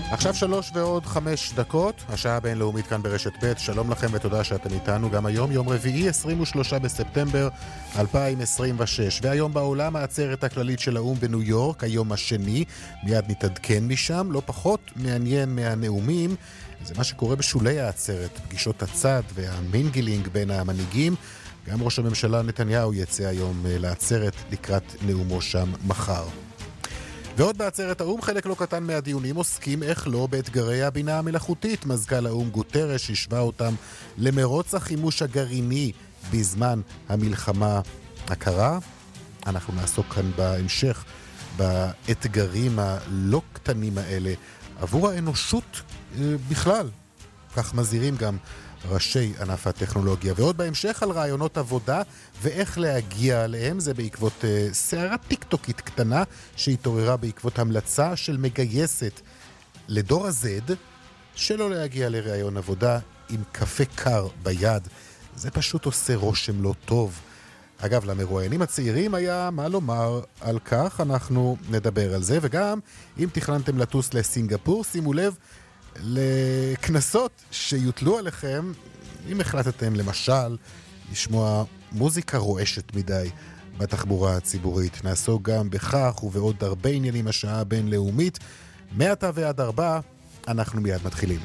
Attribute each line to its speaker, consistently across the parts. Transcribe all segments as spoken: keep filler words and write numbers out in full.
Speaker 1: עכשיו שלוש ועוד חמש דקות, השעה הבינלאומית כאן ברשת ב', שלום לכם ותודה שאתם איתנו גם היום, יום רביעי, עשרים ושלושה בספטמבר אלפיים עשרים ושש, והיום בעולם העצרת הכללית של האום בניו יורק, היום השני, מיד נתעדכן משם, לא פחות מעניין מהנאומים, זה מה שקורה בשולי העצרת, פגישות הצד והמינגלינג בין המנהיגים, גם ראש הממשלה נתניהו יצא היום לעצרת לקראת נאומו שם מחר. ועוד בעצרת האום חלק לא קטן מהדיונים עוסקים איך לא באתגרי הבינה המלאכותית. מזכ"ל האום גוטרש השווה אותם למרוץ החימוש הגרעיני בזמן המלחמה הקרה. אנחנו נעסוק כאן בהמשך באתגרים הלא קטנים האלה עבור האנושות בכלל. כך מזהירים גם ראשי ענף הטכנולוגיה. ועוד בהמשך על רעיונות עבודה ואיך להגיע עליהם, זה בעקבות uh, סערת טיקטוקית קטנה שהתעוררה בעקבות המלצה של מגייסת לדור ה-Z שלא להגיע לרעיון עבודה עם קפה קר ביד. זה פשוט עושה רושם לא טוב. אגב, למרואיינים הצעירים היה מה לומר על כך, אנחנו נדבר על זה, וגם אם תכננתם לטוס לסינגפור, שימו לב לכנסות שיוטלו עליכם אם החלטתם למשל לשמוע מוזיקה רועשת מדי בתחבורה הציבורית. נעסוק גם בכך ובעוד הרבה עניינים השעה הבינלאומית. מעתה ועד ארבע, אנחנו מיד מתחילים.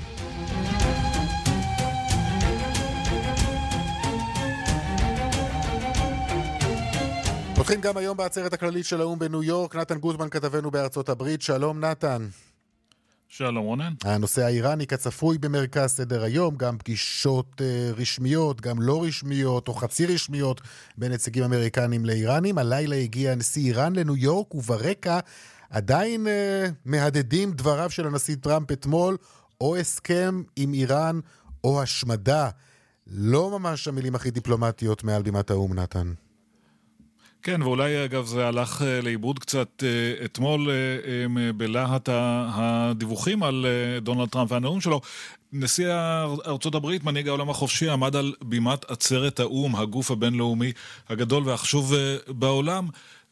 Speaker 1: פותחים גם היום בעצרת הכללית של האום בניו יורק. נתן גוזמן כתבנו בארצות הברית. שלום נתן.
Speaker 2: שלום רונן.
Speaker 1: הנושא האיראני כצפוי במרכז סדר היום, גם פגישות uh, רשמיות, גם לא רשמיות או חצי רשמיות בין נציגים אמריקנים לאיראנים. הלילה הגיע נשיא איראן לניו יורק, וברקע עדיין uh, מהדהדים דבריו של הנשיא טראמפ אתמול, או הסכם עם איראן או השמדה. לא ממש המילים הכי דיפלומטיות מעל בימת האום, נתן.
Speaker 2: כן, ואולי אגב זה הלך לאיבוד קצת אתמול בלהט הדיווחים על דונלד טראמפ והנאום שלו. נשיא ארצות הברית, מנהיג העולם החופשי, עמד על בימת עצרת האום, הגוף הבינלאומי הגדול והחשוב בעולם,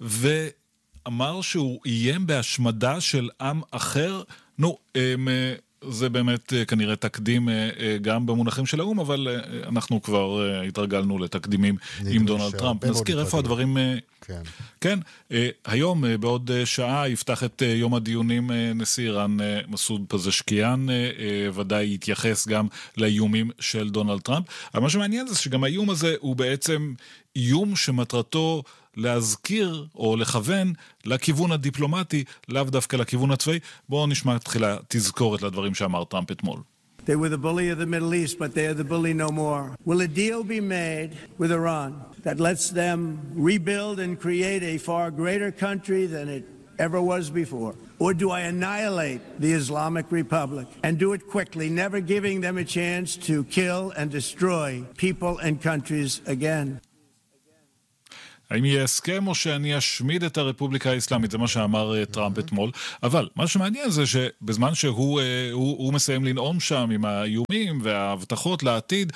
Speaker 2: ואמר שהוא איים בהשמדה של עם אחר. נו, הם... זה באמת כנראה תקדים גם במונחים של האום, אבל אנחנו כבר התרגלנו לתקדימים עם דונלד טראמפ. נזכיר איפה הדברים... כן. כן, היום בעוד שעה יפתח את יום הדיונים נשיא איראן מסעוד פזשקיאן, ודאי יתייחס גם לאיומים של דונלד טראמפ. אבל מה שמעניין זה שגם האיום הזה הוא בעצם איום שמטרתו להזכיר או לכוון לכיוון הדיפלומטי, לאו דווקא לכיוון הצבאי. בואו נשמע תחילה תזכורת לדברים שאמר טראמפ אתמול.
Speaker 3: They were the bully of the Middle East, but they are the bully no more. Will a deal be made with Iran that lets them rebuild and create a far greater country than it ever was before? Or do I annihilate the Islamic Republic and do it quickly, never giving them a chance to kill and destroy people and countries again?
Speaker 2: האם יהיה הסכם או שאני אשמיד את הרפובליקה האסלאמית? זה מה שאמר טראמפ אתמול. אבל מה שמעניין זה שבזמן שהוא הוא, הוא מסיים לנאום שם עם האיומים וההבטחות לעתיד,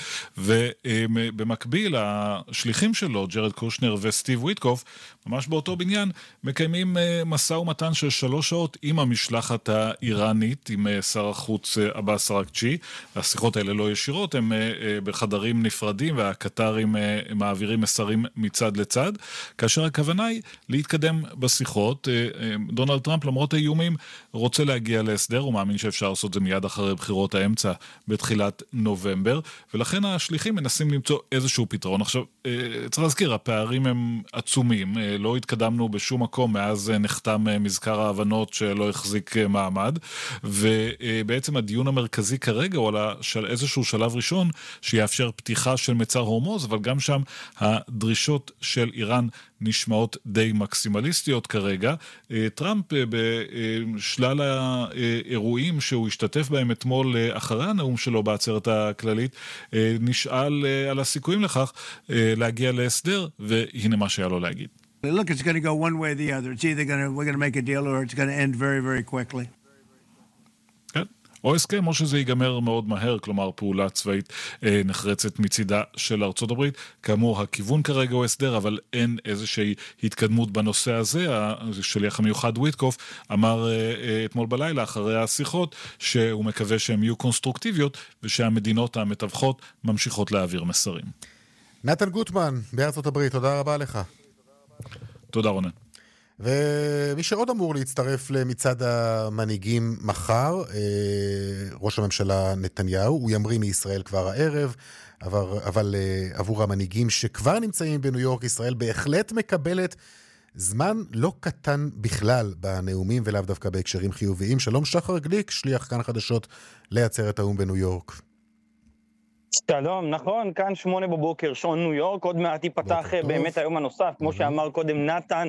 Speaker 2: ובמקביל השליחים שלו, ג'רד קושנר וסטיב וויטקוף, ממש באותו בניין, מקיימים מסע ומתן של שלוש שעות עם המשלחת האיראנית, עם שר החוץ עבאס אראגצ'י. השיחות האלה לא ישירות, הם בחדרים נפרדים, והקטרים מעבירים מסרים מצד לצד, כאשר הכוונה היא להתקדם בשיחות. דונלד טראמפ, למרות האיומים, רוצה להגיע להסדר, הוא מאמין שאפשר לעשות זה מיד אחרי בחירות האמצע בתחילת נובמבר, ולכן השליחים מנסים למצוא איזשהו פתרון. עכשיו, צריך להזכיר, הפערים הם עצומים, לא התקדמנו בשום מקום מאז נחתם מזכר ההבנות שלא החזיק מעמד, ובעצם הדיון המרכזי כרגע הוא על איזשהו שלב ראשון שיאפשר פתיחה של מצר הורמוז, אבל גם שם הדרישות של איראן נשמעות די מקסימליסטיות כרגע. טראמפ בשלל האירועים שהוא השתתף בהם אתמול אחרי הנאום שלו בעצרת הכללית, נשאל על הסיכויים לכך להגיע להסדר, והנה מה שהיה לו להגיד.
Speaker 3: Look, it's going to go one way or the other. It's either going to, we're going to make a deal or it's going to end very, very quickly.
Speaker 2: כן. או הסכם, או שזה ייגמר מאוד מהר, כלומר פעולה צבאית אה, נחרצת מצידה של ארצות הברית. כאמור, הכיוון כרגע הוא הסדר, אבל אין איזושהי התקדמות בנושא הזה. השליח המיוחד וויטקוף אמר אה, אה, אתמול בלילה, אחרי השיחות, שהוא מקווה שהן יהיו קונסטרוקטיביות, ושהמדינות המתווכות ממשיכות להעביר מסרים.
Speaker 1: נתן גוטמן, בארצות הברית, תודה רבה לך.
Speaker 2: תודה רונן.
Speaker 1: ומי שעוד אמור להצטרף למצעד המנהיגים מחר, ראש הממשלה נתניהו, הוא ימריא מישראל כבר הערב, אבל, אבל עבור המנהיגים שכבר נמצאים בניו יורק, ישראל בהחלט מקבלת זמן לא קטן בכלל בנאומים ולאו דווקא בהקשרים חיוביים. שלום שחר גליק, שליח כאן חדשות לעצרת האו"ם בניו יורק.
Speaker 4: שלום, נכון, כאן שמונה בבוקר, שעון ניו יורק, עוד מעט ייפתח באמת היום הנוסף, כמו שאמר קודם נתן,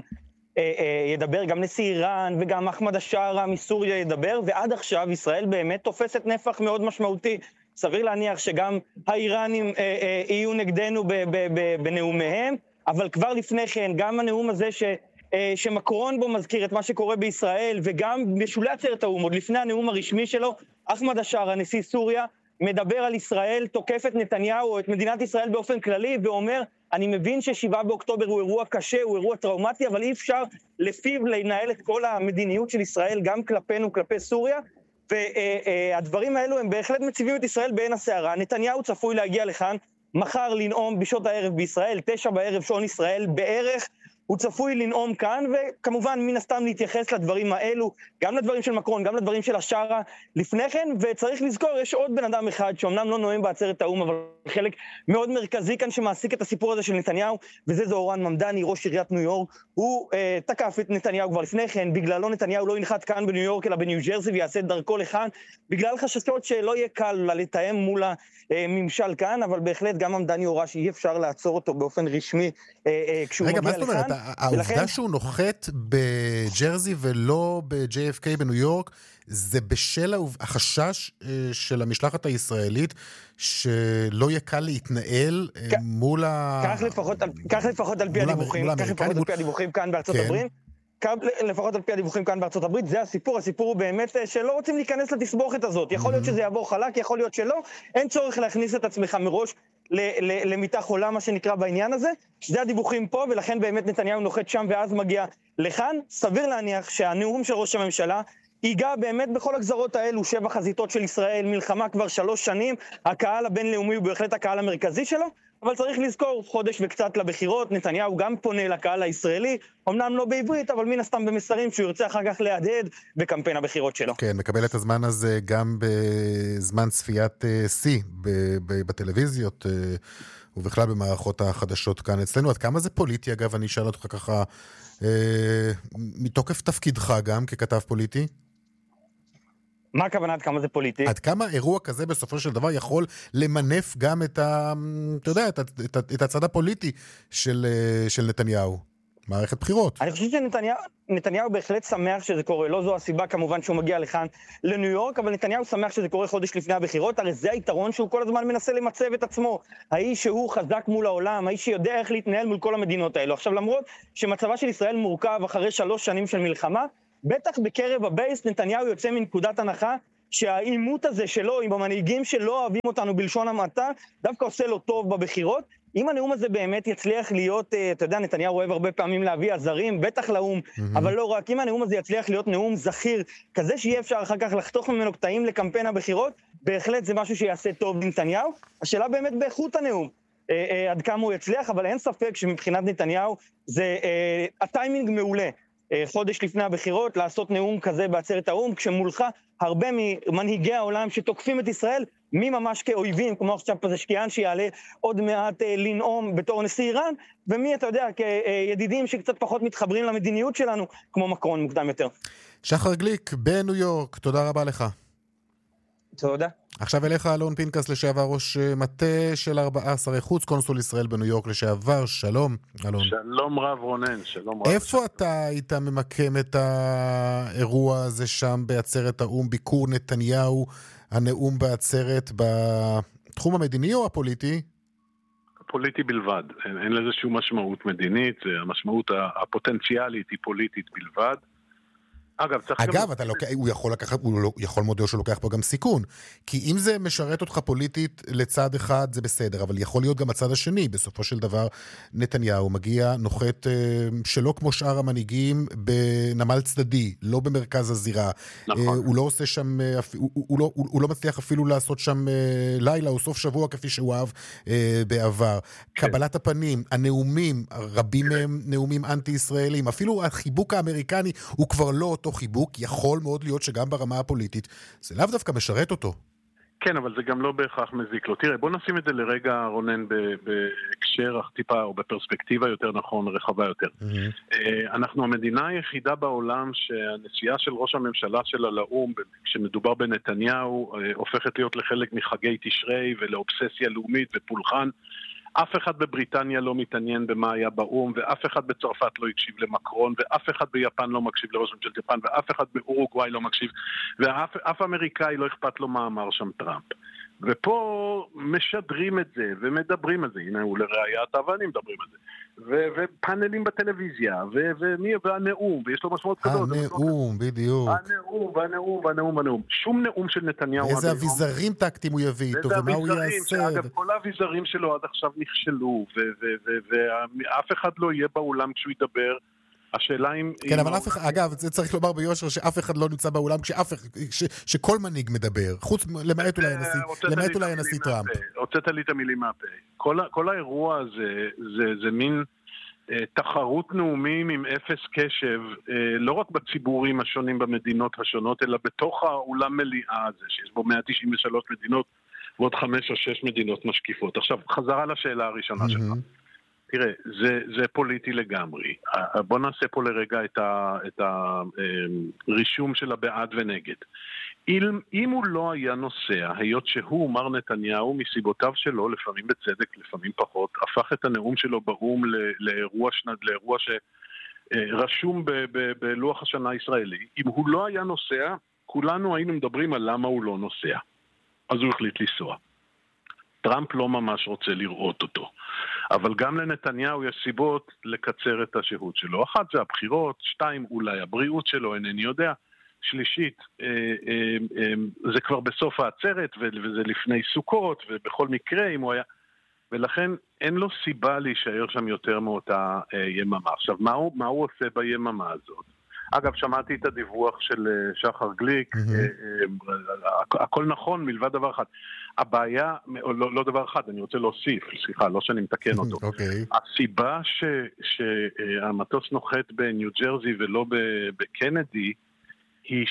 Speaker 4: ידבר גם נשיא איראן וגם אחמד השארה מסוריה ידבר, ועד עכשיו ישראל באמת תופסת נפח מאוד משמעותי. סביר להניח שגם האיראנים יהיו נגדנו בנאומיהם, אבל כבר לפני כן, גם הנאום הזה ש... שמקרון בו מזכיר את מה שקורה בישראל, וגם בשולי עצרת האו"ם, עוד לפני הנאום הרשמי שלו, אחמד השארה, נשיא סוריה, מדבר על ישראל, תוקף את נתניהו או את מדינת ישראל באופן כללי, ואומר, אני מבין ששבעה באוקטובר הוא אירוע קשה, הוא אירוע טראומטי, אבל אי אפשר לפיו לנהל את כל המדיניות של ישראל, גם כלפינו, כלפי סוריה, והדברים האלו הם בהחלט מציבים את ישראל בעין הסערה. נתניהו צפוי להגיע לכאן, מחר לנאום בשעות הערב בישראל, תשע בערב שעון ישראל בערך, הוא צפוי לנאום כאן, וכמובן מן הסתם להתייחס לדברים האלו, גם לדברים של מקרון, גם לדברים של השארה לפני כן, וצריך לזכור, יש עוד בן אדם אחד שאומנם לא נואם בעצרת האו"ם, אבל חלק מאוד מרכזי כאן שמעסיק את הסיפור הזה של נתניהו, וזה זוהרן ממדני, ראש עיריית ניו יורק. הוא אה, תקף את נתניהו כבר לפני כן, בגללו נתניהו לא ינחת כאן בניו יורק, אלא בניו ג'רזי, ויעשה את דרכו לכאן, בגלל חששות שלא יהיה קל לתאם מול הממשל כאן, אבל בהחלט גם ממדני הורה שאי אפשר לעצור אותו באופן רשמי אה, אה, כשהוא
Speaker 1: רגע,
Speaker 4: מגיע לכאן.
Speaker 1: העובדה ולכן... שהוא נוחת בג'רזי ולא ב-ג'יי אף קיי בניו יורק, זה בשל החשש של המשלחת הישראלית שלא יהיה קל להתנהל כ... מול ה...
Speaker 4: כך לפחות, כך לפחות על פי הדיווחים, כך לפחות על פי הדיווחים כאן בארצות
Speaker 1: כן.
Speaker 4: הברית. לפחות על פי הדיווחים כאן בארצות הברית, זה הסיפור, הסיפור הוא באמת שלא רוצים להיכנס לתסבוכת הזאת, יכול להיות שזה יעבור חלק, יכול להיות שלא, אין צורך להכניס את עצמך מראש למיטח עולם, מה שנקרא בעניין הזה, זה הדיווחים פה, ולכן באמת נתניהו נוחת שם ואז מגיע לכאן. סביר להניח שהנאום של ראש הממשלה ייגע באמת בכל הגזרות האלו, שבע חזיתות של ישראל, מלחמה כבר שלוש שנים, הקהל הבינלאומי הוא בהחלט הקהל המרכזי שלו, אבל צריך לזכור, חודש וקצת לבחירות, נתניהו גם פונה לקהל הישראלי, אמנם לא בעברית, אבל מן הסתם במסרים שהוא ירצה אחר כך להדהד בקמפיין הבחירות שלו.
Speaker 1: כן, מקבל את הזמן הזה גם בזמן צפיית C בטלוויזיות, ובכלל במערכות החדשות כאן אצלנו. עד כמה זה פוליטי, אגב, אני אשאל אותך ככה, מתוקף תפקידך גם ככתב פוליטי?
Speaker 4: מה הכוונה עד כמה זה פוליטי?
Speaker 1: עד כמה אירוע כזה בסופו של דבר יכול למנף גם את ה, אתה יודע, את, את, את הצד הפוליטי של, של נתניהו? מערכת בחירות.
Speaker 4: אני חושב שנתניהו, נתניהו בהחלט שמח שזה קורה. לא זו הסיבה כמובן שהוא מגיע לכאן לניו יורק, אבל נתניהו שמח שזה קורה חודש לפני הבחירות. הרי זה היתרון שהוא כל הזמן מנסה למצב את עצמו. האיש שהוא חזק מול העולם, האיש שיודע איך להתנהל מול כל המדינות האלו. עכשיו למרות שמצבה של ישראל מורכב אחרי שלוש שנים של מלחמה, בטח בקרב הבייס נתניהו יוצא מנקודת הנחה שהאימות הזה שלו עם המנהיגים שלא אוהבים אותנו בלשון המעטה, דווקא עושה לו טוב בבחירות. אם הנאום הזה באמת יצליח להיות, אתה יודע, נתניהו אוהב הרבה פעמים להביא עזרים, בטח לאום, mm-hmm. אבל לא רק, אם הנאום הזה יצליח להיות נאום זכיר, כזה שיהיה אפשר אחר כך לחתוך ממנו קטעים לקמפיין הבחירות, בהחלט זה משהו שיעשה טוב לנתניהו. השאלה באמת באיכות הנאום, אה, אה, עד כמה הוא יצליח, אבל אין ספק שמבחינת נתניהו זה אה, הטיימינג מעולה. חודש לפני הבחירות, לעשות נאום כזה בעצרת האו"ם, כשמולך הרבה ממנהיגי העולם שתוקפים את ישראל, מי ממש כאויבים, כמו עכשיו פזשקיאן שיעלה עוד מעט לנאום בתור נשיא איראן, ומי אתה יודע, כידידים שקצת פחות מתחברים למדיניות שלנו, כמו מקרון מוקדם יותר.
Speaker 1: שחר גליק, בניו יורק, תודה רבה לך.
Speaker 4: תודה.
Speaker 1: עכשיו אליך אלון פינקס, לשעבר ראש מטה של ארבעה שרי חוץ, קונסול ישראל בניו יורק לשעבר, שלום אלון.
Speaker 5: שלום רב רונן, שלום רב.
Speaker 1: איפה אתה היית ממקם את האירוע הזה שם בעצרת האו"ם, ביקור נתניהו, הנאום בעצרת, בתחום המדיני או הפוליטי?
Speaker 5: פוליטי בלבד, אין, אין לזה שום משמעות מדינית, המשמעות הפוטנציאלית היא פוליטית בלבד. אגב, צריך
Speaker 1: אגב,
Speaker 5: גם...
Speaker 1: אתה לוקח, הוא יכול לקחת, הוא לא, יכול מודל שהוא לוקח פה גם סיכון. כי אם זה משרת אותך פוליטית לצד אחד, זה בסדר, אבל יכול להיות גם הצד השני. בסופו של דבר, נתניהו מגיע, נוחת אה, שלא כמו שאר המנהיגים בנמל צדדי, לא במרכז הזירה.
Speaker 5: נכון.
Speaker 1: אה, הוא לא עושה שם, אה, הוא, הוא, הוא, לא, הוא, הוא לא מצליח אפילו לעשות שם אה, לילה או סוף שבוע כפי שהוא אהב אה, בעבר.
Speaker 5: כן.
Speaker 1: קבלת הפנים, הנאומים, רבים מהם נאומים אנטי-ישראלים. אפילו החיבוק האמריקני הוא כבר לא אותו חיבוק, יכול מאוד להיות שגם ברמה הפוליטית זה לאו דווקא משרת אותו.
Speaker 5: כן, אבל זה גם לא בהכרח מזיק לו. תראה, בוא נשים את זה לרגע, רונן, בהקשר טיפה, או בפרספקטיבה יותר נכון, רחבה יותר. Mm-hmm. אנחנו המדינה היחידה בעולם שהנסיעה של ראש הממשלה שלה לאום, כשמדובר בנתניהו, הופכת להיות לחלק מחגי תשרי ולאובססיה לאומית ופולחן. אף אחד בבריטניה לא מתעניין במה היה באום, ואף אחד בצרפת לא הקשיב למקרון, ואף אחד ביפן לא מקשיב לראש ממשלת יפן, ואף אחד באורוגוואי לא מקשיב, ואף אמריקאי לא אכפת לו מה אמר שם טראמפ. ופה משדרים את זה, ומדברים על זה, הנה הוא לראיית אבנים מדברים על זה, ו- ופאנלים בטלוויזיה, ו- ומי, והנאום, ויש לו משמעות כזאת.
Speaker 1: הנאום, בדיוק.
Speaker 5: הנאום, והנאום, והנאום, והנאום. שום נאום של נתניהו.
Speaker 1: איזה אביזרים טקטיים הוא יביא איתו, ומה הוא יעשה.
Speaker 5: אגב, כל האביזרים שלו עד עכשיו נכשלו, ואף אחד לא יהיה באולם כשהוא ידבר. השאלה אם...
Speaker 1: כן, אבל אף אחד, אגב, זה צריך לומר ביושר שאף אחד לא נמצא באולם כשאף אחד, שכל מנהיג מדבר, חוץ, למעט אולי הנשיא, למעט אולי הנשיא טראמפ.
Speaker 5: הוצאת לי את המילים מהפה. כל האירוע הזה, זה מין תחרות נאומים עם אפס קשב, לא רק בציבורים השונים במדינות השונות, אלא בתוך האולם מליאה הזה, שיש בו מאה תשעים ושלוש מדינות, ועוד חמש או שש מדינות משקיפות. עכשיו, חזרה לשאלה הראשונה שלך. תראה, זה, זה פוליטי לגמרי. בוא נעשה פה לרגע את, ה, את הרישום של הבעד ונגד. אם, אם הוא לא היה נוסע, היות שהוא, מר נתניהו, מסיבותיו שלו, לפעמים בצדק, לפעמים פחות, הפך את הנאום שלו באום ל, לאירוע שנת, לאירוע שרשום ב, ב, בלוח השנה הישראלי. אם הוא לא היה נוסע, כולנו היינו מדברים על למה הוא לא נוסע. אז הוא החליט לנסוע. טראמפ לא ממש רוצה לראות אותו. אבל גם לנתניהו יש סיבות לקצר את השהות שלו. אחת זה הבחירות, שתיים אולי הבריאות שלו, אינני יודע. שלישית, אה, אה, אה, זה כבר בסוף העצרת, וזה לפני סוכות, ובכל מקרה אם הוא היה... ולכן אין לו סיבה להישאר שם יותר מאותה אה, יממה. עכשיו, מה הוא, מה הוא עושה ביממה הזאת? אגב, שמעתי את הדיווח של שחר גליק, mm-hmm. הכל נכון מלבד דבר אחד. הבעיה, לא, לא דבר אחד, אני רוצה להוסיף, סליחה, לא שאני מתקן אותו. Okay. הסיבה ש, שהמטוס נוחת בניו ג'רזי ולא בקנדי, היא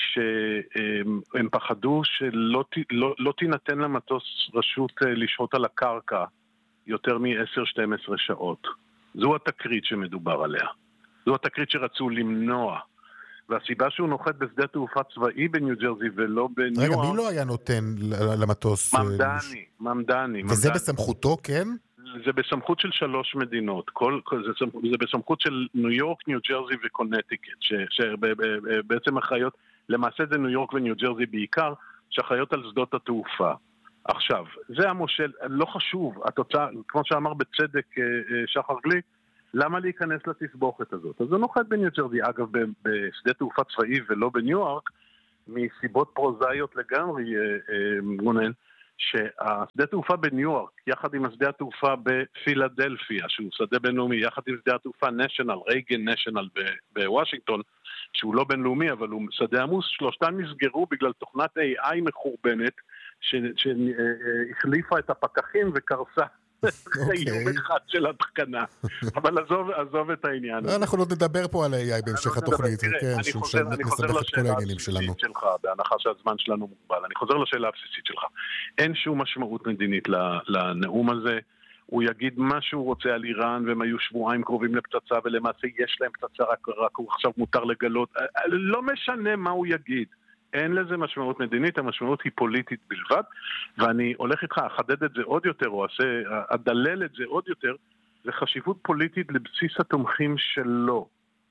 Speaker 5: שהם פחדו שלא לא, לא תינתן למטוס רשות לשהות על הקרקע יותר מ-עשר שתים עשרה שעות. זו התקרית שמדובר עליה. זו התקרית שרצו למנוע. והסיבה שהוא נוחת בשדה תעופה צבאי בניו ג'רזי ולא בניו...
Speaker 1: רגע, מי לא היה נותן למטוס?
Speaker 5: ממדני, ממדני.
Speaker 1: וזה בסמכותו, כן?
Speaker 5: זה בסמכות של שלוש מדינות. כל, זה, זה בסמכות של ניו יורק, ניו ג'רזי וקונטיקט, שבעצם אחראיות, למעשה זה ניו יורק וניו ג'רזי בעיקר, שאחראיות על שדות התעופה. עכשיו, זה המושל, לא חשוב, התוצאה, כמו שאמר בצדק שחר גליק, למה להיכנס לתסבוכת הזאת? אז זה נוחת בניו ג'רזי, אגב, בשדה תעופה צבאי ולא בניו יורק, מסיבות פרוזאיות לגמרי, רונן, שהשדה תעופה בניו יורק, יחד עם השדה התעופה בפילדלפיה, שהוא שדה בינלאומי, יחד עם שדה התעופה נשיונל, רייגן נשיונל בוושינגטון, שהוא לא בינלאומי, אבל הוא שדה עמוס, שלושתן נסגרו בגלל תוכנת איי איי מחורבנת, שהחליפה את הפקחים וקרסה. יום אחד של התקנה. אבל עזוב את העניין.
Speaker 1: אנחנו לא נדבר פה על ה-איי איי בהמשך התוכנית.
Speaker 5: אני חוזר לשאלה הבסיסית שלך, בהנחה שהזמן שלנו מוגבל. אני חוזר לשאלה הבסיסית שלך. אין שום משמעות מדינית לנאום הזה. הוא יגיד מה שהוא רוצה על איראן, והם היו שבועיים קרובים לפצצה, ולמעשה יש להם פצצה, רק הוא עכשיו מותר לגלות. לא משנה מה הוא יגיד. אין לזה משמעות מדינית, המשמעות היא פוליטית בלבד, ואני הולך איתך, אחדד את זה עוד יותר, או אעשה, אדלל את זה עוד יותר, זה חשיבות פוליטית לבסיס התומכים שלו.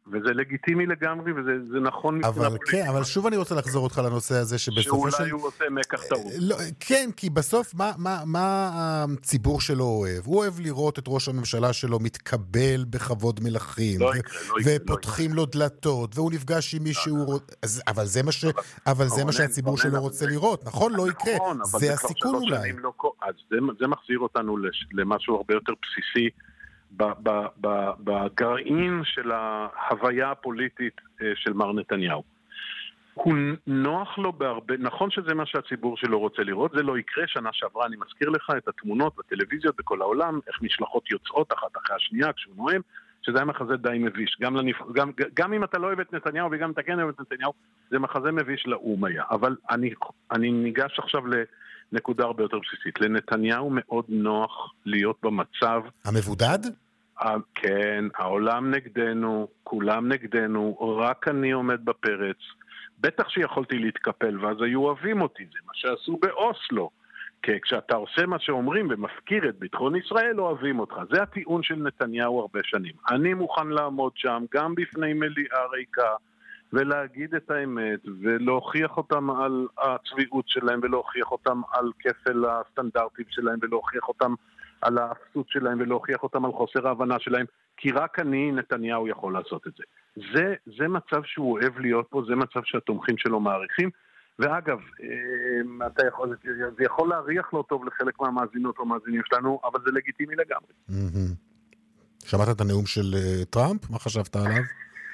Speaker 5: וזה לגיטימי לגמרי, וזה זה נכון.
Speaker 1: אבל כן, אבל שוב אני רוצה לחזור אותך לנושא הזה, שבסופו של...
Speaker 5: שאולי הוא עושה מקח טעות.
Speaker 1: לא, כן, כי בסוף, מה, מה, מה הציבור שלו אוהב? הוא אוהב לראות את ראש הממשלה שלו מתקבל בכבוד מלכים,
Speaker 5: לא
Speaker 1: ו-
Speaker 5: יקרה, לא יקרה,
Speaker 1: ופותחים
Speaker 5: לא
Speaker 1: לו דלתות, והוא נפגש עם מישהו, אז- אבל זה מה ש- אבל זה מה שהציבור שלו רוצה לראות, נכון? לא יקרה,
Speaker 5: נכון, אבל
Speaker 1: זה
Speaker 5: כבר
Speaker 1: הסיכון
Speaker 5: שלוש
Speaker 1: אולי.
Speaker 5: שנים לא קורה. אז זה, זה מחזיר אותנו לש, למשהו הרבה יותר בסיסי, ב- ב- ב- בגרעין של ההוויה הפוליטית אה, של מר נתניהו. הוא נוח לו בהרבה, נכון שזה מה שהציבור שלו רוצה לראות, זה לא יקרה. שנה שעברה אני מזכיר לך את התמונות בטלוויזיות בכל העולם, איך משלחות יוצאות אחת אחרי השנייה כשהוא נואם, שזה היה מחזה די מביש. גם, לנפ... גם, גם אם אתה לא אוהב את נתניהו וגם אם אתה כן אוהב את נתניהו, זה מחזה מביש לאום היה. אבל אני, אני ניגש עכשיו לנקודה הרבה יותר בסיסית. לנתניהו מאוד נוח להיות במצב...
Speaker 1: המבודד?
Speaker 5: כן, העולם נגדנו, כולם נגדנו, רק אני עומד בפרץ. בטח שיכולתי להתקפל, ואז היו אוהבים אותי. זה מה שעשו באוסלו. כי כשאתה עושה מה שאומרים ומפקיר את ביטחון ישראל, אוהבים אותך. זה הטיעון של נתניהו הרבה שנים. אני מוכן לעמוד שם, גם בפני מליאה ריקה, ולהגיד את האמת, ולהוכיח אותם על הצביעות שלהם, ולהוכיח אותם על כפל הסטנדרטים שלהם, ולהוכיח אותם על האפסות שלהם, ולהוכיח אותם על חוסר ההבנה שלהם, כי רק אני, נתניהו, יכול לעשות את זה. זה, זה מצב שהוא אוהב להיות פה, זה מצב שהתומכים שלו מעריכים, ואגב, אתה יכול, זה יכול להריח לא טוב לחלק מהמאזינות או מאזינים שלנו, אבל זה לגיטימי לגמרי.
Speaker 1: שמעת את הנאום של טראמפ? מה חשבת עליו?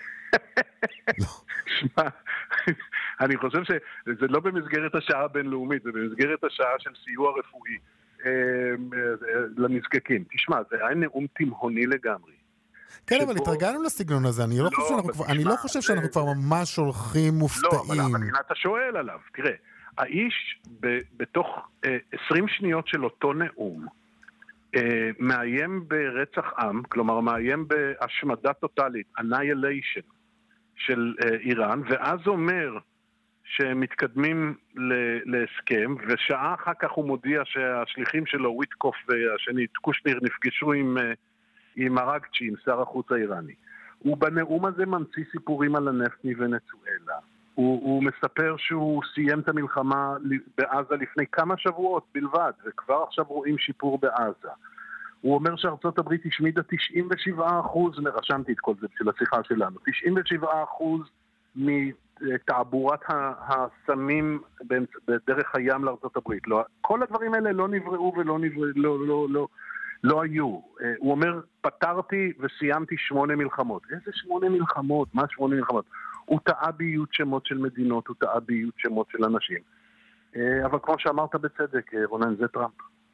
Speaker 5: שמע, אני חושב שזה לא במסגרת השעה הבינלאומית, זה במסגרת השעה של סיוע רפואי לנזקקים. תשמע, זה היה נאום תימהוני לגמרי.
Speaker 1: כן, אבל התרגלנו לסגנון הזה, אני לא חושב שאנחנו כבר ממש הולכים מופתעים.
Speaker 5: לא, אבל הנה אתה שואל עליו, תראה, האיש בתוך עשרים שניות של אותו נאום, מאיים ברצח עם, כלומר מאיים בהשמדה טוטלית, annihilation של איראן, ואז אומר שמתקדמים להסכם, ושעה אחר כך הוא מודיע שהשליחים שלו, וויטקוף והשני, קושניר, נפגשו עם... עם הרגצ'י, עם שר החוץ האיראני. הוא בנאום הזה ממציא סיפורים על הנפט מוונצואלה. הוא, הוא מספר שהוא סיים את המלחמה בעזה לפני כמה שבועות בלבד, וכבר עכשיו רואים שיפור בעזה. הוא אומר שארצות הברית השמידה תשעים ושבעה אחוז, רשמתי את כל זה של השיחה שלנו, תשעים ושבעה אחוז מתעבורת הסמים בדרך הים לארצות הברית. לא, כל הדברים האלה לא נבראו ולא נבראו, לא, לא, לא. לא היו. הוא אומר, פתרתי וסיימתי שמונה מלחמות. איזה שמונה מלחמות? מה שמונה מלחמות? הוא טעה באיות שמות של מדינות, הוא טעה באיות שמות של אנשים. אבל כמו שאמרת בצדק, רונן, זה טראמפ.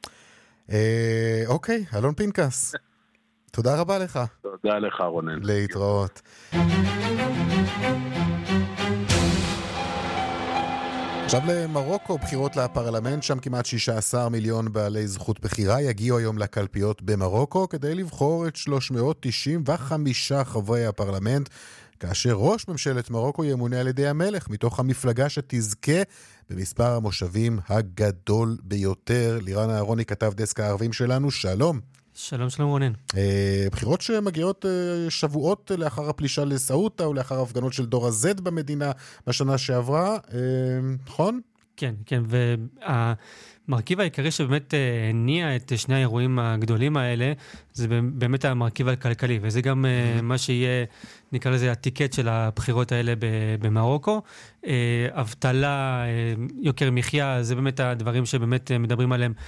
Speaker 1: אוקיי, אלון פינקס. תודה רבה לך.
Speaker 5: תודה לך, רונן.
Speaker 1: להתראות. עכשיו למרוקו, בחירות לפרלמנט, שם כמעט שישה עשר מיליון בעלי זכות בחירה יגיעו היום לקלפיות במרוקו כדי לבחור את שלוש מאות תשעים וחמישה חברי הפרלמנט, כאשר ראש ממשלת מרוקו ימונה על ידי המלך מתוך המפלגה שתזכה במספר המושבים הגדול ביותר. לירן אהרוני, כתב דסק הערבים שלנו, שלום.
Speaker 6: שלום שלום רונן.
Speaker 1: בחירות שמגיעות שבועות לאחר הפלישה לסעודה ולאחר הפגנות של דור הזד במדינה בשנה שעברה, נכון?
Speaker 6: כן, כן, והמרכיב העיקרי שבאמת הניע את שני האירועים הגדולים האלה, זה באמת המרכיב הכלכלי, וזה גם מה שיהיה, נקרא לזה, הטיקט של הבחירות האלה במרוקו. אבטלה, יוקר מחיה, זה באמת הדברים שבאמת מדברים עליהם